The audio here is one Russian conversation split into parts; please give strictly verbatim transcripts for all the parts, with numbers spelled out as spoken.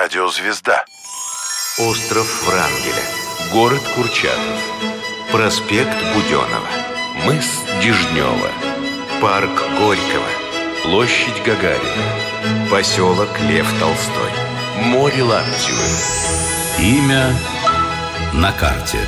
радио «Звезда». Остров Врангеля. Город Курчатов. Проспект Буденова. Мыс Дежнева. Парк Горького. Площадь Гагарина. Поселок Лев Толстой. Море Лаптевы. Имя на карте.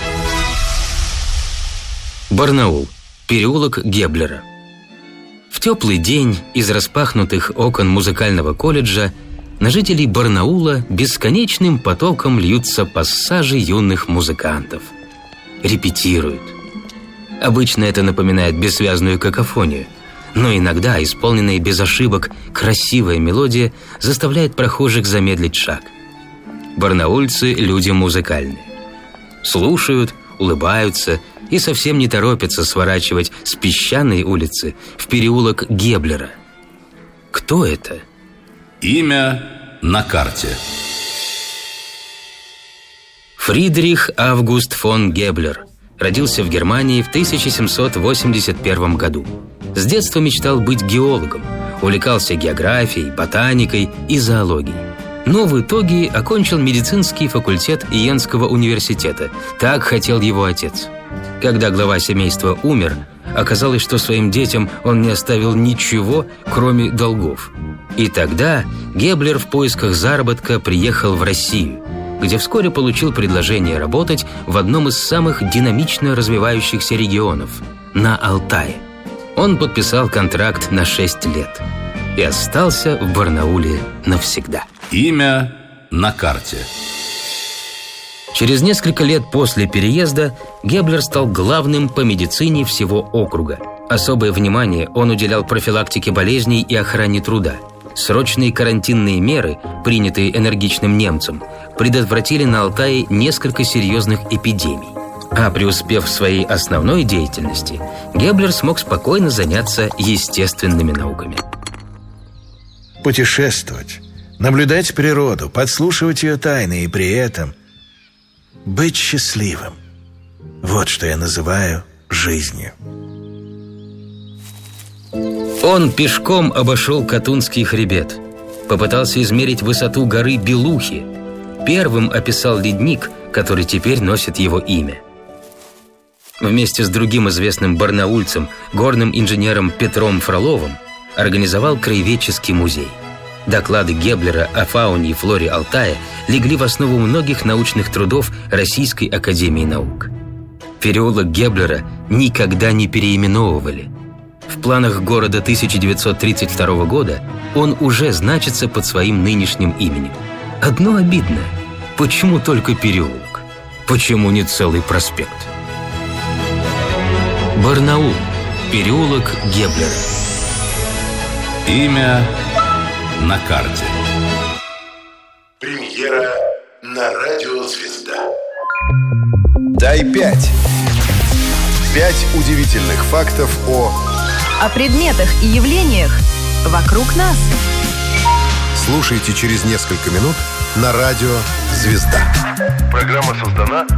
Барнаул. Переулок Геблера. В теплый день из распахнутых окон музыкального колледжа на жителей Барнаула бесконечным потоком льются пассажи юных музыкантов. Репетируют. Обычно это напоминает бессвязную какофонию, но иногда, исполненная без ошибок, красивая мелодия заставляет прохожих замедлить шаг. Барнаульцы – люди музыкальные. Слушают, улыбаются и совсем не торопятся сворачивать с песчаной улицы в переулок Геблера. Кто это? Имя на карте. Фридрих Август фон Геблер родился в Германии в тысяча семьсот восемьдесят первом году. С детства мечтал быть геологом, увлекался географией, ботаникой и зоологией. Но в итоге окончил медицинский факультет Йенского университета. Так хотел его отец. Когда глава семейства умер, оказалось, что своим детям он не оставил ничего, кроме долгов. И тогда Геблер в поисках заработка приехал в Россию, где вскоре получил предложение работать в одном из самых динамично развивающихся регионов – на Алтае. Он подписал контракт на шесть лет и остался в Барнауле навсегда. Имя на карте. Через несколько лет после переезда Геблер стал главным по медицине всего округа. Особое внимание он уделял профилактике болезней и охране труда. Срочные карантинные меры, принятые энергичным немцем, предотвратили на Алтае несколько серьезных эпидемий. А преуспев в своей основной деятельности, Геблер смог спокойно заняться естественными науками. Путешествовать, наблюдать природу, подслушивать ее тайны и при этом быть счастливым. Вот что я называю жизнью. Он пешком обошел Катунский хребет, попытался измерить высоту горы Белухи, первым описал ледник, который теперь носит его имя. Вместе с другим известным барнаульцем, горным инженером Петром Фроловым, организовал краеведческий музей. Доклады Геблера о фауне и флоре Алтая легли в основу многих научных трудов Российской академии наук. Переулок Геблера никогда не переименовывали. В планах города тысяча девятьсот тридцать второго года он уже значится под своим нынешним именем. Одно обидно. Почему только переулок? Почему не целый проспект? Барнаул. Переулок Геблера. Имя на карте. Премьера на радио «Звезда». Дай пять. Пять удивительных фактов о... О предметах и явлениях вокруг нас. Слушайте через несколько минут на радио «Звезда». Программа создана